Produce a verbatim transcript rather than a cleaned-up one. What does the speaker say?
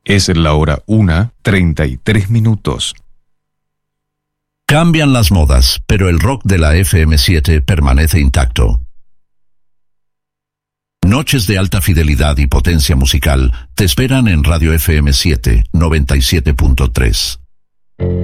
Es la hora una, treinta y tres minutos. Cambian las modas, pero el rock de la F M siete permanece intacto. Noches de alta fidelidad y potencia musical te esperan en Radio F M siete, noventa y siete punto tres.